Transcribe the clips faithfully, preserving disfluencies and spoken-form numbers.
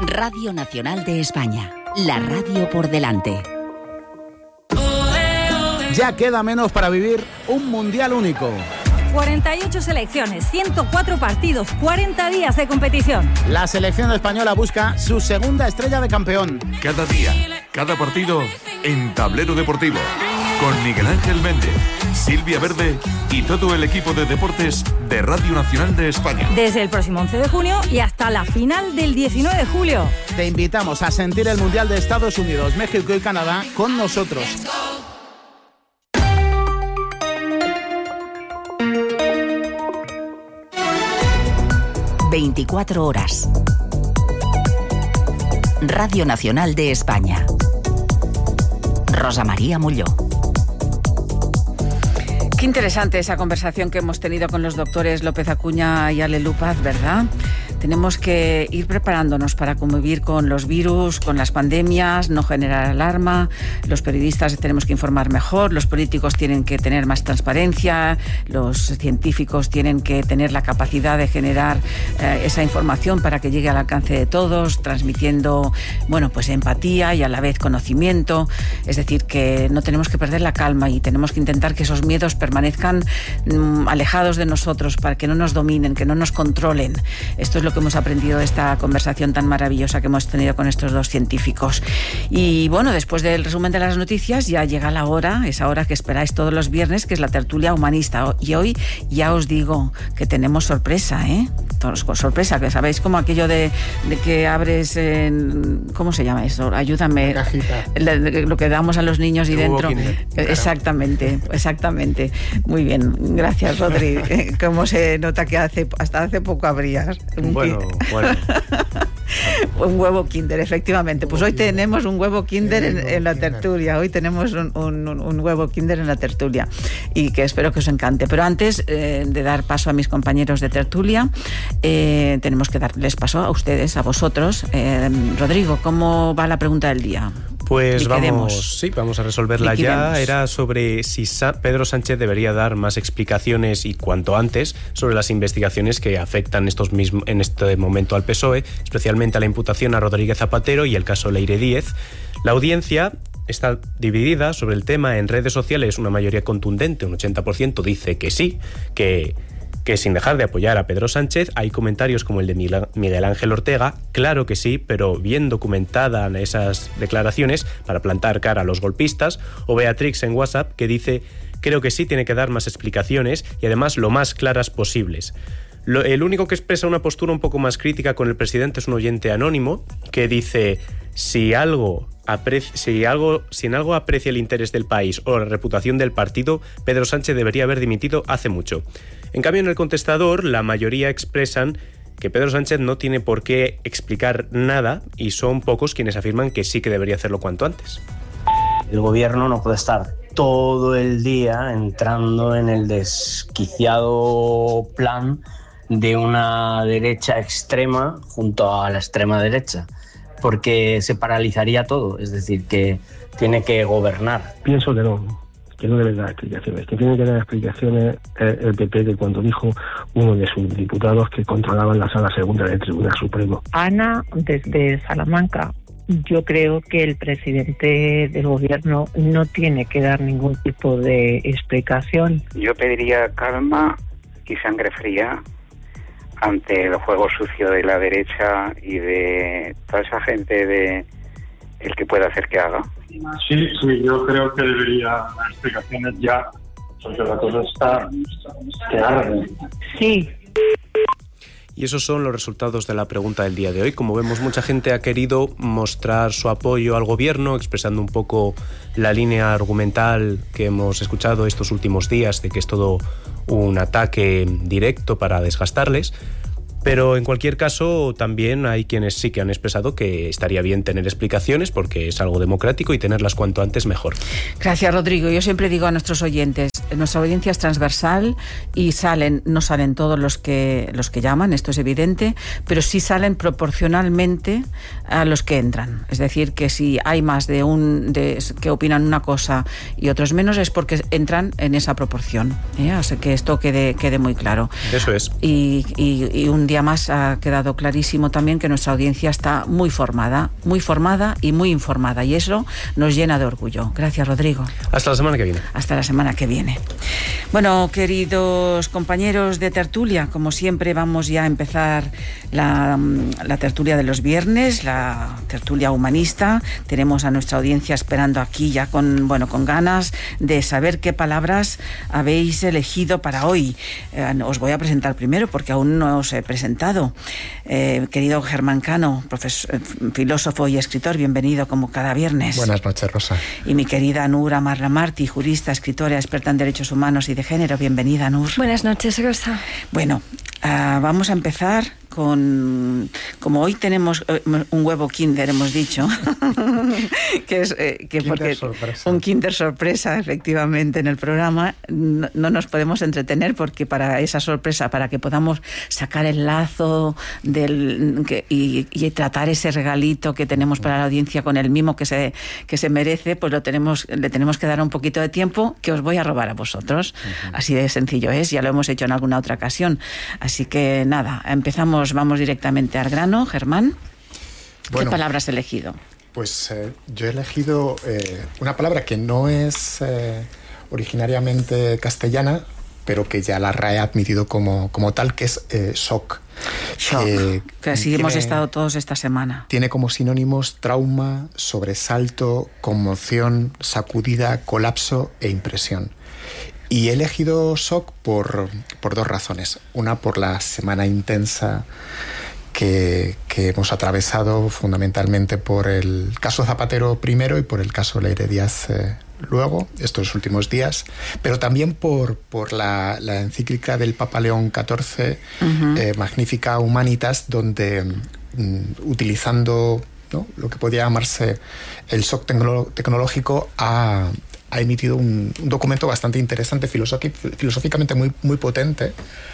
Radio Nacional de España, la radio por delante. Ya queda menos para vivir un mundial único. cuarenta y ocho selecciones, ciento cuatro partidos, cuarenta días de competición. La selección española busca su segunda estrella de campeón. Cada día, cada partido en Tablero Deportivo. Con Miguel Ángel Méndez, Silvia Verde y todo el equipo de deportes de Radio Nacional de España. Desde el próximo once de junio y hasta la final del diecinueve de julio. Te invitamos a sentir el Mundial de Estados Unidos, México y Canadá con nosotros. veinticuatro horas. Radio Nacional de España. Rosa María Molló. Qué interesante esa conversación que hemos tenido con los doctores López Acuña y Ale Lupaz, ¿verdad? Tenemos que ir preparándonos para convivir con los virus, con las pandemias, no generar alarma. Los periodistas tenemos que informar mejor, los políticos tienen que tener más transparencia, los científicos tienen que tener la capacidad de generar eh, esa información para que llegue al alcance de todos, transmitiendo, bueno, pues empatía y a la vez conocimiento. Es decir, que no tenemos que perder la calma y tenemos que intentar que esos miedos permanezcan mmm, alejados de nosotros para que no nos dominen, que no nos controlen. Esto es lo que hemos aprendido de esta conversación tan maravillosa que hemos tenido con estos dos científicos. Y bueno, después del resumen de las noticias ya llega la hora, esa hora que esperáis todos los viernes, que es la tertulia humanista. Y hoy ya os digo que tenemos sorpresa, ¿eh? Sorpresa, que sabéis como aquello de, de que abres, en, ¿cómo se llama eso? Ayúdame. La cajita. Lo que damos a los niños y el dentro. Kinder, claro. Exactamente, exactamente. Muy bien, gracias, Rodri. Cómo se nota que hace hasta hace poco abrías. Bueno, bueno. Un huevo Kinder, efectivamente. Pues hoy Kinder. tenemos un huevo Kinder sí, en, huevo en la Kinder. tertulia. Hoy tenemos un, un, un huevo Kinder en la tertulia y que espero que os encante. Pero antes eh, de dar paso a mis compañeros de tertulia, eh, tenemos que darles paso a ustedes, a vosotros. Eh, Rodrigo, ¿cómo va la pregunta del día? Pues Liquidemos. vamos, sí, vamos a resolverla Liquidemos. ya. Era sobre si Sa- Pedro Sánchez debería dar más explicaciones y cuanto antes sobre las investigaciones que afectan estos mismos, en este momento al P S O E, especialmente a la imputación a Rodríguez Zapatero y el caso Leire Díez. La audiencia está dividida sobre el tema en redes sociales. Una mayoría contundente, un ochenta por ciento, dice que sí, que... que sin dejar de apoyar a Pedro Sánchez. Hay comentarios como el de Miguel Ángel Ortega, claro que sí, pero bien documentadas esas declaraciones para plantar cara a los golpistas, o Beatrix en WhatsApp que dice, creo que sí tiene que dar más explicaciones y además lo más claras posibles. Lo, el único que expresa una postura un poco más crítica con el presidente es un oyente anónimo que dice, si algo... Apreci- si, algo, si en algo aprecia el interés del país o la reputación del partido, Pedro Sánchez debería haber dimitido hace mucho. En cambio, en el contestador, la mayoría expresan que Pedro Sánchez no tiene por qué explicar nada y son pocos quienes afirman que sí que debería hacerlo cuanto antes. El gobierno no puede estar todo el día entrando en el desquiciado plan de una derecha extrema junto a la extrema derecha, porque se paralizaría todo, es decir, que tiene que gobernar. Pienso que no, que no debe dar explicaciones, que tiene que dar explicaciones el P P de cuando dijo uno de sus diputados que controlaban la sala segunda del Tribunal Supremo. Ana, desde Salamanca. Yo creo que el presidente del gobierno no tiene que dar ningún tipo de explicación. Yo pediría calma y sangre fría ante el juego sucio de la derecha y de toda esa gente de el que pueda hacer que haga. Sí, sí, yo creo que debería dar explicaciones ya, porque la cosa está que arde. Sí. Y esos son los resultados de la pregunta del día de hoy. Como vemos, mucha gente ha querido mostrar su apoyo al gobierno, expresando un poco la línea argumental que hemos escuchado estos últimos días, de que es todo un ataque directo para desgastarles. Pero en cualquier caso, también hay quienes sí que han expresado que estaría bien tener explicaciones porque es algo democrático y tenerlas cuanto antes mejor. Gracias, Rodrigo. Yo siempre digo a nuestros oyentes, nuestra audiencia es transversal y salen, no salen todos los que los que llaman, esto es evidente, pero sí salen proporcionalmente a los que entran. Es decir, que si hay más de un de que opinan una cosa y otros menos es porque entran en esa proporción, ¿eh? O sea, que esto quede quede muy claro. Eso es. Y, y, y un día día más ha quedado clarísimo también que nuestra audiencia está muy formada, muy formada y muy informada, y eso nos llena de orgullo. Gracias, Rodrigo. Hasta la semana que viene. Hasta la semana que viene. Bueno, queridos compañeros de tertulia, como siempre vamos ya a empezar la, la tertulia de los viernes, la tertulia humanista. Tenemos a nuestra audiencia esperando aquí ya con, bueno, con ganas de saber qué palabras habéis elegido para hoy. Eh, os voy a presentar primero porque aún no os he presentado. Eh, querido Germán Cano, profesor, filósofo y escritor, bienvenido como cada viernes. Buenas noches, Rosa. Y mi querida Nur Amar Lamarty, jurista, escritora, experta en derechos humanos y de género. Bienvenida, Nur. Buenas noches, Rosa. Bueno, uh, vamos a empezar con, como hoy tenemos un huevo Kinder, hemos dicho, que es eh, que kinder porque sorpresa. Un Kinder sorpresa, efectivamente, en el programa no, no nos podemos entretener porque para esa sorpresa, para que podamos sacar el lazo del que, y, y tratar ese regalito que tenemos para la audiencia con el mimo que se que se merece, pues lo tenemos le tenemos que dar un poquito de tiempo que os voy a robar a vosotros. Uh-huh. Así de sencillo es, ya lo hemos hecho en alguna otra ocasión. Así que nada, empezamos. Vamos directamente al grano. Germán, bueno, ¿qué palabra has elegido? Pues eh, yo he elegido eh, una palabra que no es eh, originariamente castellana, pero que ya la R A E ha admitido como, como tal, que es eh, shock. Shock, eh, que así tiene, hemos estado todos esta semana. Tiene como sinónimos trauma, sobresalto, conmoción, sacudida, colapso e impresión. Y he elegido shock por, por dos razones. Una, por la semana intensa que, que hemos atravesado, fundamentalmente por el caso Zapatero primero y por el caso Leire Díaz eh, luego, estos últimos días, pero también por, por la, la encíclica del Papa León catorce, uh-huh. eh, Magnificat Humanitas, donde mm, utilizando, ¿no?, lo que podría llamarse el shock tecno- tecnológico ha... ha emitido un, un documento bastante interesante, filosóficamente muy, muy potente,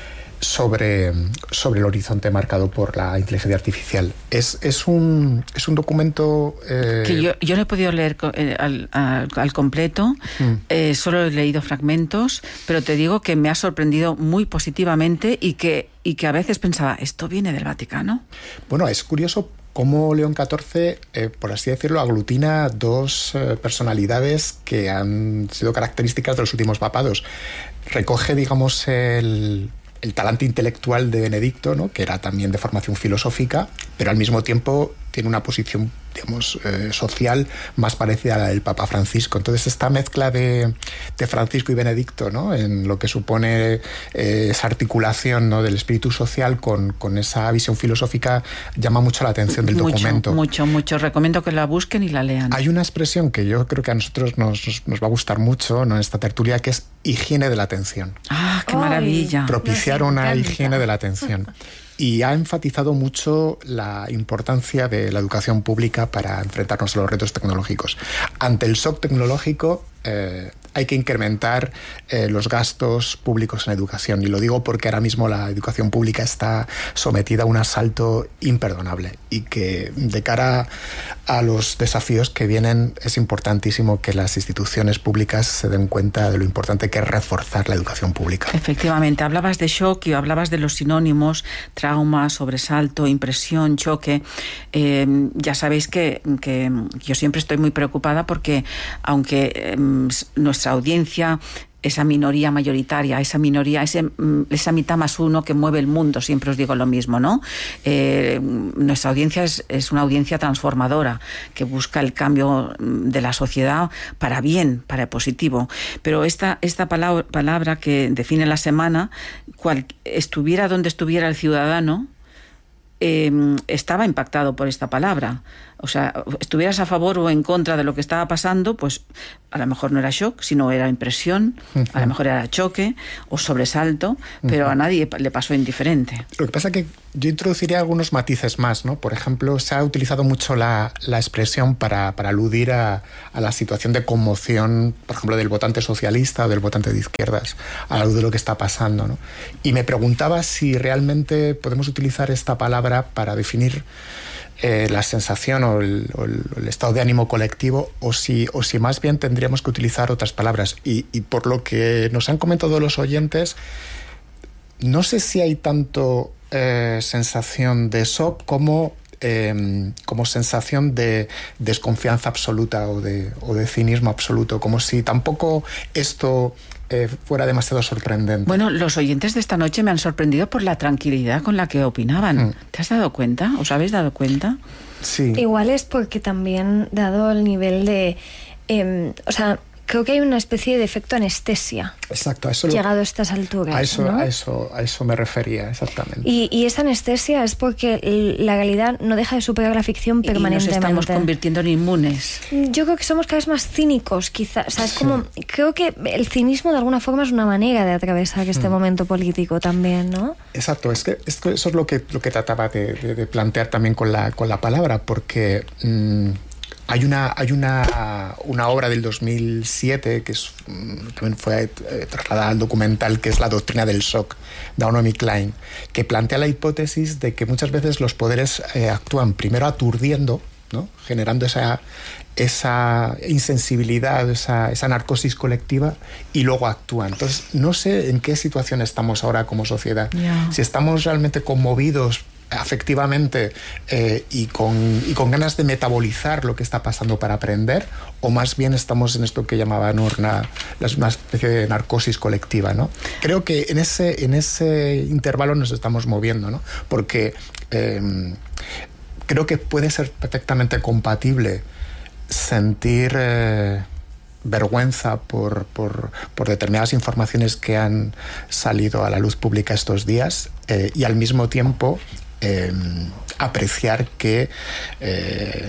sobre, sobre el horizonte marcado por la inteligencia artificial. Es, es, un, es un documento... Eh... que yo, yo no he podido leer eh, al, al, al completo, mm. eh, solo he leído fragmentos, pero te digo que me ha sorprendido muy positivamente y que, y que a veces pensaba, ¿esto viene del Vaticano? Bueno, es curioso cómo León catorce, eh, por así decirlo, aglutina dos eh, personalidades que han sido características de los últimos papados. Recoge, digamos, el, el talante intelectual de Benedicto, ¿no?, que era también de formación filosófica, pero al mismo tiempo tiene una posición, digamos, eh, social más parecida a la del Papa Francisco. Entonces, esta mezcla de, de Francisco y Benedicto, ¿no?, en lo que supone eh, esa articulación, ¿no?, del espíritu social con, con esa visión filosófica, llama mucho la atención del mucho, documento. Mucho, mucho. Recomiendo que la busquen y la lean. Hay una expresión que yo creo que a nosotros nos, nos va a gustar mucho, ¿no?, en esta tertulia, que es higiene de la atención. ¡Ah, qué maravilla! Propiciar una higiene de la atención. Y ha enfatizado mucho la importancia de la educación pública para enfrentarnos a los retos tecnológicos. Ante el shock tecnológico, eh, hay que incrementar eh, los gastos públicos en educación. Y lo digo porque ahora mismo la educación pública está sometida a un asalto imperdonable y que de cara a los desafíos que vienen es importantísimo que las instituciones públicas se den cuenta de lo importante que es reforzar la educación pública. Efectivamente, hablabas de shock y hablabas de los sinónimos, trauma, sobresalto, impresión, choque. Eh, ya sabéis que, que yo siempre estoy muy preocupada porque aunque eh, nuestra audiencia, esa minoría mayoritaria, esa minoría, ese, esa mitad más uno que mueve el mundo, siempre os digo lo mismo, ¿no? Eh, nuestra audiencia es, es una audiencia transformadora, que busca el cambio de la sociedad para bien, para positivo. Pero esta, esta palabra, palabra que define la semana, cual, estuviera donde estuviera el ciudadano, eh, estaba impactado por esta palabra. O sea, estuvieras a favor o en contra de lo que estaba pasando, pues a lo mejor no era shock, sino era impresión, uh-huh. a lo mejor era choque o sobresalto, pero uh-huh. a nadie le pasó indiferente. Lo que pasa es que yo introduciría algunos matices más, ¿no? Por ejemplo, se ha utilizado mucho la, la expresión para, para aludir a, a la situación de conmoción, por ejemplo, del votante socialista o del votante de izquierdas, a la luz de lo que está pasando, ¿no? Y me preguntaba si realmente podemos utilizar esta palabra para definir Eh, la sensación o el, o el estado de ánimo colectivo, o si, o si más bien tendríamos que utilizar otras palabras. Y, y por lo que nos han comentado los oyentes, no sé si hay tanto eh, sensación de shock como, eh, como sensación de desconfianza absoluta o de, o de cinismo absoluto, como si tampoco esto eh, fuera demasiado sorprendente. Bueno, los oyentes de esta noche me han sorprendido por la tranquilidad con la que opinaban. Mm. ¿Te has dado cuenta? ¿Os habéis dado cuenta? Sí. Igual es porque también, dado el nivel de... Eh, o sea, creo que hay una especie de efecto anestesia. Exacto, a eso lo, llegado a estas alturas. A eso, ¿no? a eso, a eso me refería, exactamente. Y, y esa anestesia es porque la realidad no deja de superar la ficción permanentemente. Y nos estamos convirtiendo en inmunes. Yo creo que somos cada vez más cínicos, quizás. O sea, es sí. como, creo que el cinismo de alguna forma es una manera de atravesar este mm. momento político también, ¿no? Exacto, es que, es que eso es lo que, lo que trataba de, de, de plantear también con la, con la palabra, porque... Mmm, Hay una, hay una, una obra del dos mil siete que es, también fue eh, trasladada al documental, que es La doctrina del shock, de Naomi Klein, que plantea la hipótesis de que muchas veces los poderes eh, actúan primero aturdiendo, ¿no? Generando esa, esa insensibilidad, esa, esa narcosis colectiva, y luego actúan. Entonces, no sé en qué situación estamos ahora como sociedad. Yeah. Si estamos realmente conmovidos afectivamente eh, y, con, y con ganas de metabolizar lo que está pasando para aprender, o más bien estamos en esto que llamaban una, una especie de narcosis colectiva, ¿no? Creo que en ese, en ese intervalo nos estamos moviendo, ¿no? Porque eh, creo que puede ser perfectamente compatible sentir eh, vergüenza por, por, por determinadas informaciones que han salido a la luz pública estos días eh, y al mismo tiempo Eh, apreciar que, eh,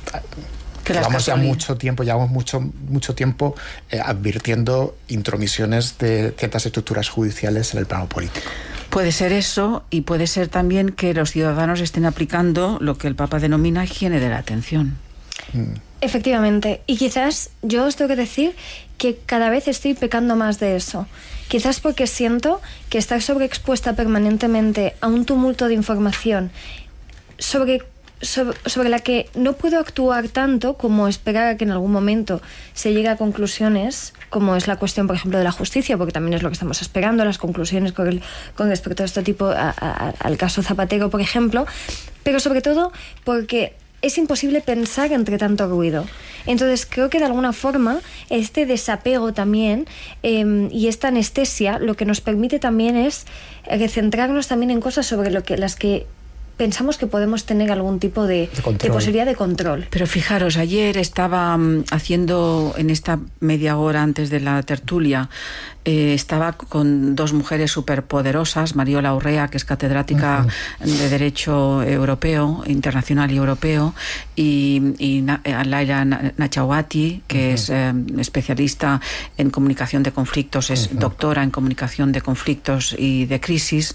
que llevamos ya mucho tiempo, llevamos mucho, mucho tiempo eh, advirtiendo intromisiones de ciertas estructuras judiciales en el plano político. Puede ser eso, y puede ser también que los ciudadanos estén aplicando lo que el Papa denomina higiene de la atención. Mm. Efectivamente, y quizás yo os tengo que decir que cada vez estoy pecando más de eso. Quizás porque siento que estar sobreexpuesta permanentemente a un tumulto de información sobre, sobre, sobre la que no puedo actuar tanto como esperar a que en algún momento se llegue a conclusiones, como es la cuestión, por ejemplo, de la justicia, porque también es lo que estamos esperando, las conclusiones con, el, con respecto a este tipo, a, a, al caso Zapatero, por ejemplo, pero sobre todo porque es imposible pensar entre tanto ruido. Entonces creo que de alguna forma este desapego también eh, y esta anestesia lo que nos permite también es centrarnos también en cosas sobre lo que las que pensamos que podemos tener algún tipo de, de, de posibilidad de control. Pero fijaros, ayer estaba um, haciendo, en esta media hora antes de la tertulia, eh, estaba con dos mujeres superpoderosas, Mariola Urrea, que es catedrática uh-huh. de Derecho Europeo, Internacional y Europeo, y, y Na, Laila Nachawati, que uh-huh. es eh, especialista en comunicación de conflictos, es uh-huh. doctora en comunicación de conflictos y de crisis,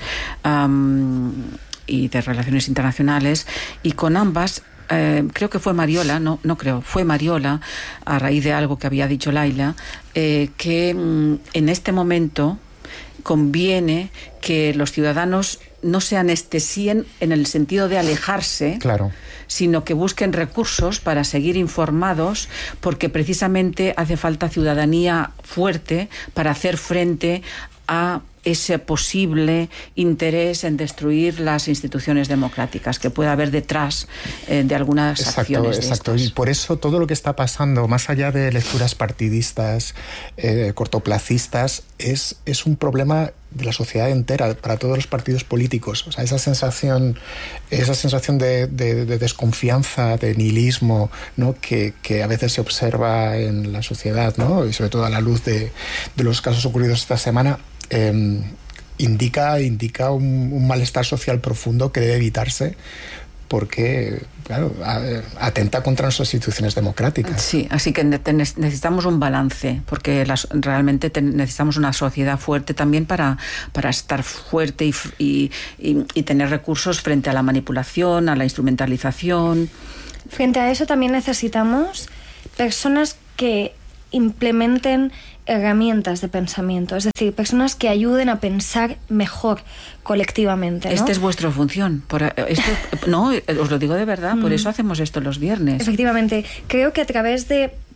um, y de relaciones internacionales, y con ambas eh, creo que fue Mariola, no, no creo, fue Mariola, a raíz de algo que había dicho Laila, eh, que mm, en este momento conviene que los ciudadanos no se anestesien en el sentido de alejarse, claro, sino que busquen recursos para seguir informados, porque precisamente hace falta ciudadanía fuerte para hacer frente a ese posible interés en destruir las instituciones democráticas que pueda haber detrás eh, de algunas exacto, acciones de exacto. estas. Y por eso todo lo que está pasando, más allá de lecturas partidistas, eh, cortoplacistas, es, es un problema de la sociedad entera, para todos los partidos políticos. O sea, esa sensación, esa sensación de, de, de desconfianza, de nihilismo, ¿no? que, que a veces se observa en la sociedad, ¿no? Y sobre todo a la luz de, de los casos ocurridos esta semana, Eh, indica, indica un, un malestar social profundo que debe evitarse, porque, claro, atenta contra nuestras instituciones democráticas. Sí, así que necesitamos un balance, porque las, realmente necesitamos una sociedad fuerte también para, para estar fuerte y, y, y, y tener recursos frente a la manipulación, a la instrumentalización. Frente a eso también necesitamos personas que implementen herramientas de pensamiento, es decir, personas que ayuden a pensar mejor colectivamente, ¿no? Esta es vuestra función. Por esto, no, os lo digo de verdad, por eso hacemos esto los viernes. Efectivamente, creo que a través de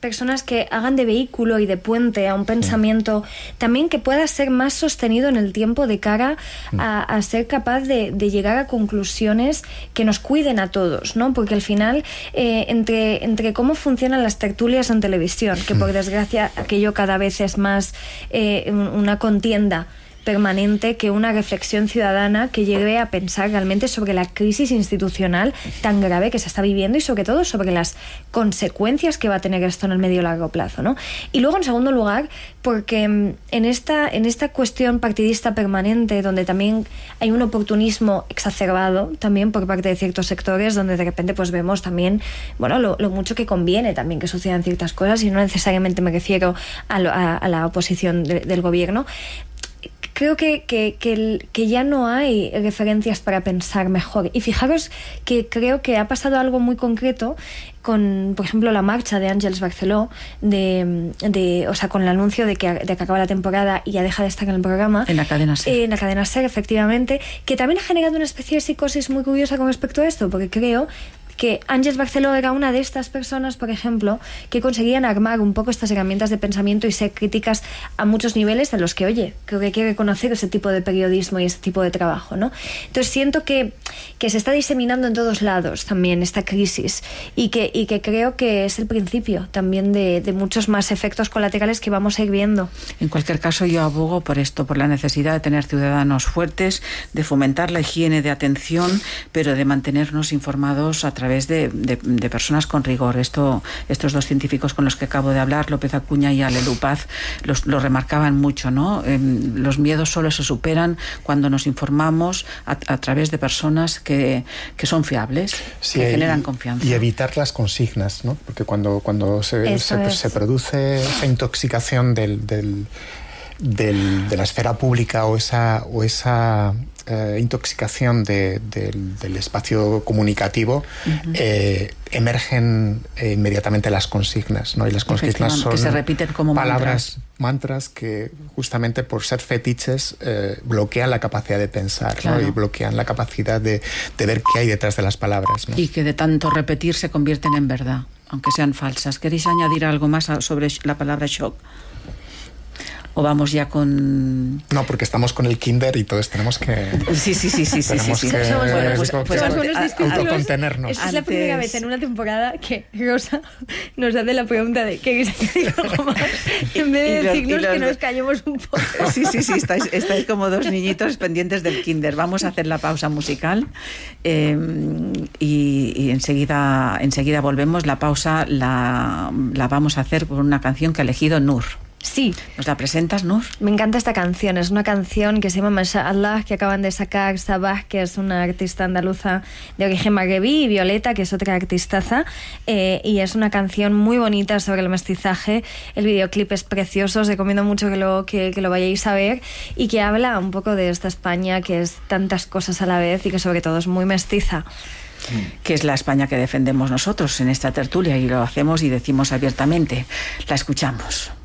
personas que hagan de vehículo y de puente a un pensamiento sí. también que pueda ser más sostenido en el tiempo de cara a, a ser capaz de, de llegar a conclusiones que nos cuiden a todos, ¿no? Porque al final, eh, entre, entre cómo funcionan las tertulias en televisión, que por desgracia aquello cada vez es más eh, una contienda permanente que una reflexión ciudadana que lleve a pensar realmente sobre la crisis institucional tan grave que se está viviendo y sobre todo sobre las consecuencias que va a tener esto en el medio y largo plazo, ¿no? Y luego, en segundo lugar, porque en esta, en esta cuestión partidista permanente, donde también hay un oportunismo exacerbado también por parte de ciertos sectores, donde de repente pues vemos también, bueno, lo, lo mucho que conviene también que sucedan ciertas cosas, y no necesariamente me refiero a, lo, a, a la oposición de, del gobierno. Creo que, que, que, que ya no hay referencias para pensar mejor. Y fijaros que creo que ha pasado algo muy concreto con, por ejemplo, la marcha de Àngels Barceló, de, de, o sea, con el anuncio de que, de que acaba la temporada y ya deja de estar en el programa. En la cadena SER. Eh, en la cadena SER, efectivamente, que también ha generado una especie de psicosis muy curiosa con respecto a esto, porque creo que Àngels Barceló era una de estas personas, por ejemplo, que conseguían armar un poco estas herramientas de pensamiento y ser críticas a muchos niveles de los que, oye, creo que hay que reconocer ese tipo de periodismo y ese tipo de trabajo, ¿no? Entonces siento que, que se está diseminando en todos lados también esta crisis y que, y que creo que es el principio también de, de muchos más efectos colaterales que vamos a ir viendo. En cualquier caso, yo abogo por esto, por la necesidad de tener ciudadanos fuertes, de fomentar la higiene de atención, pero de mantenernos informados a través De, de, de personas con rigor. Esto, estos dos científicos con los que acabo de hablar, López Acuña y Ale Lupaz, los, lo remarcaban mucho, ¿no? Eh, los miedos solo se superan cuando nos informamos a, a través de personas que, que son fiables, sí, que generan y, confianza. Y evitar las consignas, ¿no? Porque cuando, cuando se, se, se produce esa intoxicación del, del, del, de la esfera pública o esa, o esa eh, intoxicación de, de, del espacio comunicativo, uh-huh. eh, emergen eh, inmediatamente las consignas, ¿no? Y las consignas son que se repiten como palabras, mantras, mantras que justamente por ser fetiches eh, bloquean la capacidad de pensar, claro. ¿no? Y bloquean la capacidad de, de ver qué hay detrás de las palabras, ¿no? Y que de tanto repetir se convierten en verdad, aunque sean falsas. ¿Queréis añadir algo más sobre la palabra shock? ¿O vamos ya con...? No, porque estamos con el kinder y todos tenemos que... Sí, sí, sí, sí, sí, sí, sí. Que, somos buenos, pues, que, pues, pues, que autocontenernos. Esta es la primera vez en una temporada que Rosa nos hace la pregunta de ¿queréis añadir algo más? En vez de y decirnos los, los, que nos callemos un poco. Sí, sí, sí, estáis, estáis como dos niñitos pendientes del kinder. Vamos a hacer la pausa musical eh, y, y enseguida, enseguida volvemos. La pausa la, la vamos a hacer por una canción que ha elegido Nur. Sí. ¿Nos la presentas, Nur? Me encanta esta canción. Es una canción que se llama Masha Allah, que acaban de sacar Sabah, que es una artista andaluza de origen magrebí, y Violeta, que es otra artistaza. Eh, y es una canción muy bonita sobre el mestizaje. El videoclip es precioso. Os recomiendo mucho que lo, que, que lo vayáis a ver. Y que habla un poco de esta España que es tantas cosas a la vez y que sobre todo es muy mestiza. Que es la España que defendemos nosotros en esta tertulia, y lo hacemos y decimos abiertamente. La escuchamos.